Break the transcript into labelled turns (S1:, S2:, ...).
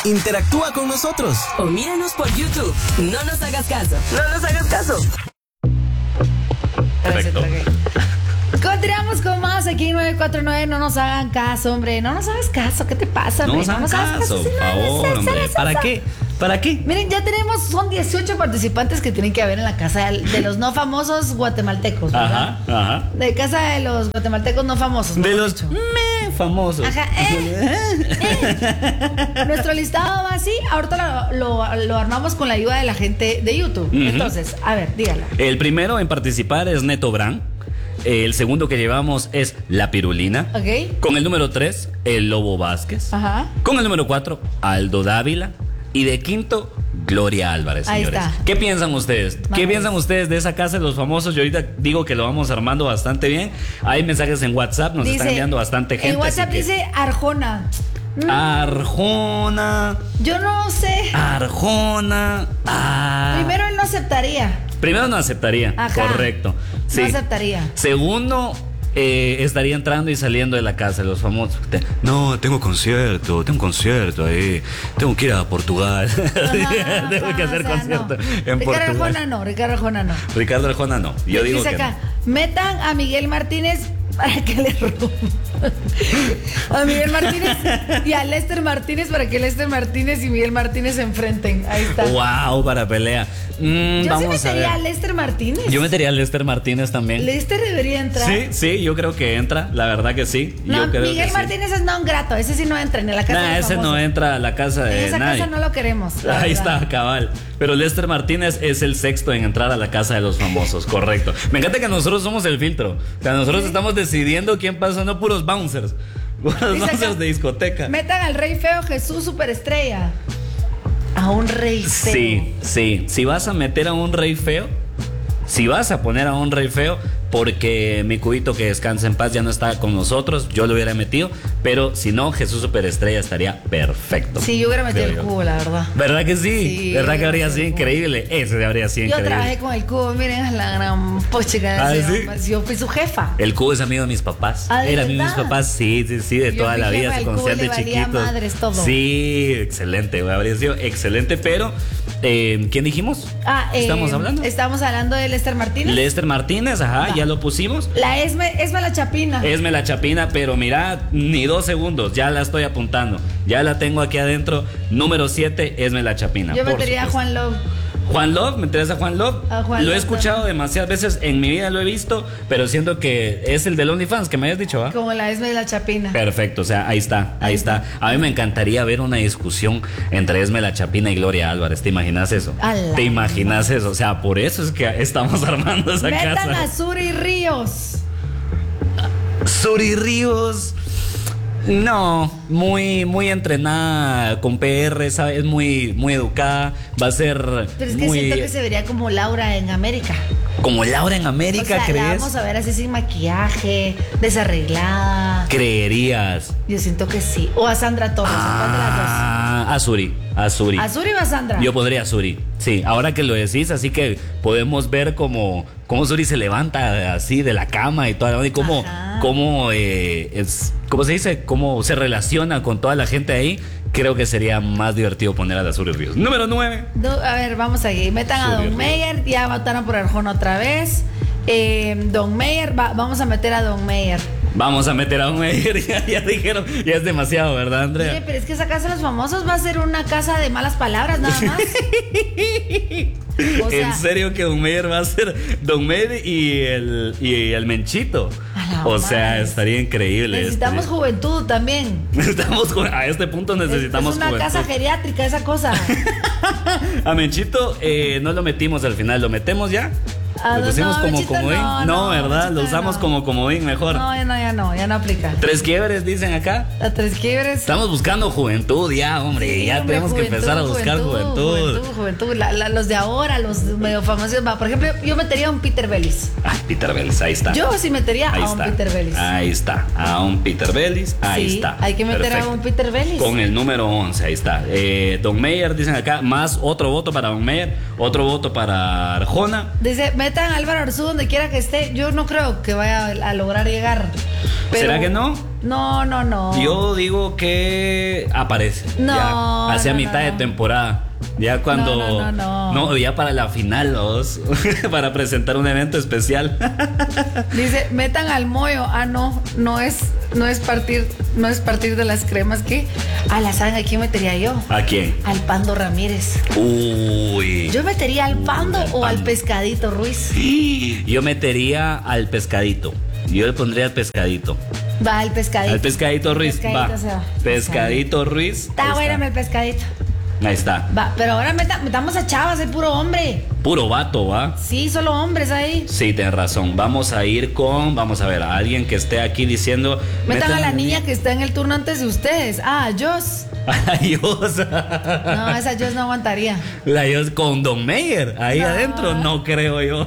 S1: Interactúa con nosotros.
S2: O míranos por YouTube. No nos hagas caso. No nos hagas caso.
S3: Perfecto. Continuamos con más aquí en 949. No nos hagan caso, hombre. No nos hagas caso. ¿Qué te pasa, hombre?
S4: No nos hagan caso, por favor, hombre. ¿Para qué? ¿Para qué?
S3: Miren, ya tenemos, son 18 participantes que tienen que haber en la casa de los no famosos guatemaltecos, ¿verdad?
S4: Ajá.
S3: De casa de los guatemaltecos no famosos.
S4: De los famosos.
S3: Ajá. Nuestro listado va así. Ahorita lo armamos con la ayuda de la gente de YouTube. Entonces, a ver, dígalo.
S4: El primero en participar es Neto Brand. El segundo que llevamos es La Pirulina.
S3: Ok.
S4: Con el número 3, el Lobo Vázquez.
S3: Ajá.
S4: Con el número 4, Aldo Dávila. Y de quinto, Gloria Álvarez, señores.
S3: Ahí está.
S4: ¿Qué piensan ustedes? ¿Qué piensan ustedes de esa casa de los famosos? Yo ahorita digo que lo vamos armando bastante bien. Hay mensajes en WhatsApp, nos están enviando bastante gente.
S3: En WhatsApp dice Arjona.
S4: Arjona.
S3: Yo no sé.
S4: Arjona.
S3: Primero él no aceptaría.
S4: Primero no aceptaría.
S3: Ajá.
S4: Correcto. Sí.
S3: No aceptaría.
S4: Segundo, estaría entrando y saliendo de la casa de los famosos. No, tengo un concierto ahí. Tengo que ir a Portugal. Tengo que hacer concierto en Portugal.
S3: Ricardo Arjona no.
S4: Ricardo Arjona no. Yo digo
S3: dice
S4: que
S3: acá,
S4: no.
S3: metan a Miguel Martínez para que le roben. A Miguel Martínez y a Lester Martínez para que Lester Martínez y Miguel Martínez se enfrenten. Ahí está.
S4: Wow, para pelea.
S3: Yo
S4: Vamos
S3: sí metería a Lester Martínez.
S4: Yo metería a Lester Martínez también.
S3: Lester debería entrar.
S4: Sí, yo creo que entra, la verdad que sí.
S3: No,
S4: yo creo
S3: Miguel
S4: que
S3: Martínez
S4: sí.
S3: es non grato, ese sí no entra en la casa de los
S4: Ese
S3: famosos.
S4: no entra a la casa de
S3: en esa
S4: nadie.
S3: casa no lo queremos.
S4: Ahí
S3: verdad.
S4: está, cabal. Pero Lester Martínez es el sexto en entrar a la casa de los famosos, correcto. Me encanta que nosotros somos el filtro. O sea, nosotros estamos decidiendo quién pasa, no puros bouncers. Puros
S3: Dice
S4: bouncers
S3: acá,
S4: de discoteca.
S3: metan al rey feo Jesús Superestrella. A un rey feo.
S4: Sí. Si vas a meter a un rey feo, si vas a poner a un rey feo, porque mi cubito que descansa en paz ya no está con nosotros, yo lo hubiera metido, pero si no, Jesús Superestrella estaría perfecto.
S3: Sí, yo hubiera metido
S4: creo
S3: el
S4: yo.
S3: cubo, la verdad.
S4: ¿Verdad que sí?
S3: Sí,
S4: ¿Verdad que habría
S3: el
S4: sido
S3: cubo.
S4: increíble? Ese habría sido
S3: Yo
S4: increíble.
S3: trabajé con el cubo, miren, es la gran pochica de ese
S4: ¿sí?
S3: hombre. Yo fui su jefa.
S4: El cubo es amigo de mis papás.
S3: ¿de
S4: Era amigo de mis
S3: verdad?
S4: papás, sí, de
S3: Yo
S4: toda
S3: fui
S4: la vida.
S3: jefa
S4: Se
S3: del cubo,
S4: conocían
S3: le
S4: de
S3: valía
S4: chiquitos.
S3: madres todo.
S4: Sí, excelente, güey, habría sido excelente. Pero, ¿quién dijimos? ¿Estamos hablando?
S3: Estamos hablando de Lester Martínez.
S4: Lester Martínez, ajá, ya lo pusimos.
S3: La Esme la Chapina.
S4: Esme la Chapina, pero mira, ni 2 segundos, ya la estoy apuntando. Ya la tengo aquí adentro. Número 7, Esme la Chapina.
S3: Yo
S4: por
S3: metería a
S4: supuesto.
S3: Juan Love.
S4: Juan Love, ¿me interesa Juan Love?
S3: A Juan
S4: lo he
S3: Love
S4: escuchado
S3: también.
S4: demasiadas veces, en mi vida lo he visto, pero siento que es el del OnlyFans que me habías dicho, ¿va?
S3: Como la Esme la Chapina.
S4: Perfecto, o sea, ahí está. A mí me encantaría ver una discusión entre Esme la Chapina y Gloria Álvarez. ¿Te imaginas eso?
S3: Ala.
S4: ¿Te imaginas eso? O sea, por eso es que estamos armando esa
S3: Metan
S4: casa.
S3: a Suri Ríos.
S4: Suri Ríos. No, muy entrenada con PR, ¿sabes? Es muy educada. Va a ser
S3: Pero es que
S4: muy
S3: siento que se vería como Laura en América.
S4: como Laura en
S3: O
S4: América,
S3: sea, la
S4: ¿crees?
S3: vamos a ver así sin maquillaje, desarreglada.
S4: ¿Creerías?
S3: Yo siento que sí. O a Sandra Torres, ¿cuál de las
S4: A Suri.
S3: dos? ¿A Suri o a Sandra?
S4: Yo podría a Suri. Sí, ahora que lo decís, así que podemos ver cómo Suri se levanta así de la cama y toda la y cómo ¿cómo se dice? Cómo se relaciona con toda la gente ahí. Creo que sería más divertido poner a la Suri Ríos. Número 9.
S3: A ver, vamos a ir. Metan a
S4: Suri
S3: Don
S4: Ríos.
S3: Meyer. Ya votaron por Arjona otra vez. Don Meyer, vamos a meter a Don Meyer.
S4: Vamos a meter a un Meyer. Ya dijeron, ya es demasiado, ¿verdad, Andrea?
S3: Oye, pero es que esa casa de los famosos va a ser una casa de malas palabras nada más. O sea,
S4: en serio que Don Meyer va a ser Don Meyer y el Menchito.
S3: A la
S4: O sea,
S3: madre.
S4: estaría increíble.
S3: necesitamos juventud también.
S4: A este punto necesitamos
S3: es una
S4: juventud.
S3: casa geriátrica esa cosa.
S4: A Menchito no lo metimos al final, ¿lo metemos ya? ¿Lo pusimos como
S3: Menchito
S4: comodín? No, ¿verdad?
S3: Menchito
S4: Lo usamos
S3: no.
S4: como comodín mejor.
S3: No, ya no aplica.
S4: 3 quiebres, dicen acá.
S3: A 3 quiebres.
S4: Estamos buscando juventud ya, hombre.
S3: Sí,
S4: ya
S3: hombre,
S4: tenemos que empezar a buscar juventud.
S3: Juventud. Los de ahora, los medio famosos. Por ejemplo, yo metería a un Peter Bellis.
S4: Ah, Peter Bellis, ahí está.
S3: Yo sí metería
S4: Ahí
S3: a un
S4: está.
S3: Peter Bellis.
S4: Ahí está, a un Peter Bellis, ahí
S3: Sí,
S4: está.
S3: hay que meter
S4: Perfecto.
S3: a un Peter Bellis.
S4: Con el número 11, ahí está. Don Meyer, dicen acá, más otro voto para Don Meyer, otro voto para Arjona.
S3: Dice, metan a Álvaro Arzú donde quiera que esté. Yo no creo que vaya a lograr llegar.
S4: ¿Será que no?
S3: No.
S4: Yo digo que aparece.
S3: No,
S4: Ya, hacia
S3: no,
S4: mitad de
S3: no.
S4: temporada. Ya cuando.
S3: No.
S4: Ya para la final, para presentar un evento especial.
S3: Dice, metan al Moyo. Ah, no es partir de las cremas. ¿Qué? ¿Saben a quién metería yo?
S4: ¿A quién?
S3: Al Pando Ramírez.
S4: Uy.
S3: Yo metería al Pando
S4: al
S3: o al
S4: Pando.
S3: Pescadito Ruiz.
S4: Yo metería al Pescadito. Yo le pondría al Pescadito.
S3: Va, al Pescadito.
S4: Al Pescadito Ruiz.
S3: Pescadito
S4: Va.
S3: se va.
S4: Pescadito Ruiz.
S3: Está
S4: Ahí
S3: bueno el Pescadito.
S4: Ahí está.
S3: Va, pero ahora metamos a chavas, es puro hombre.
S4: Puro vato, ¿va?
S3: Sí, solo hombres ahí.
S4: Sí, tienes razón. Vamos a ver, a alguien que esté aquí diciendo.
S3: Metan a la niña que está en el turno antes de ustedes. Jos.
S4: Dios.
S3: No, esa Jos no aguantaría.
S4: La Dios con Don Meyer ahí
S3: No.
S4: adentro, no creo yo.